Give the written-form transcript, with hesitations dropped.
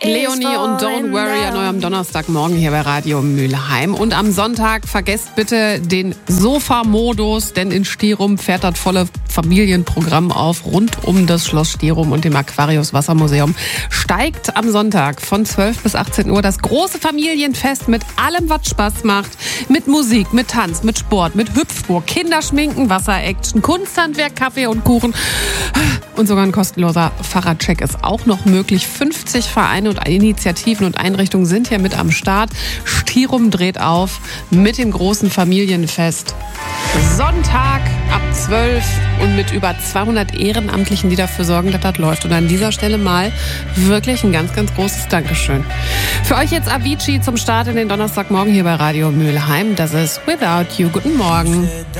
Leonie und Don't Worry an eurem Donnerstagmorgen hier bei Radio Mülheim. Und am Sonntag vergesst bitte den Sofa-Modus, denn in Stirum fährt das volle Familienprogramm auf. Rund um das Schloss Stirum und dem Aquarius Wassermuseum steigt am Sonntag von 12 bis 18 Uhr das große Familienfest mit allem, was Spaß macht. Mit Musik, mit Tanz, mit Sport, mit Hüpfburg, Kinderschminken, Wasseraction, Kunsthandwerk, Kaffee und Kuchen. Und sogar ein kostenloser Fahrradcheck ist auch noch möglich. 50 Vereine und Initiativen und Einrichtungen sind hier mit am Start. Stirum dreht auf mit dem großen Familienfest. Sonntag ab 12 und mit über 200 Ehrenamtlichen, die dafür sorgen, dass das läuft. Und an dieser Stelle mal wirklich ein ganz, ganz großes Dankeschön. Für euch jetzt Avicii zum Start in den Donnerstagmorgen hier bei Radio Mülheim. Das ist Without You. Guten Morgen.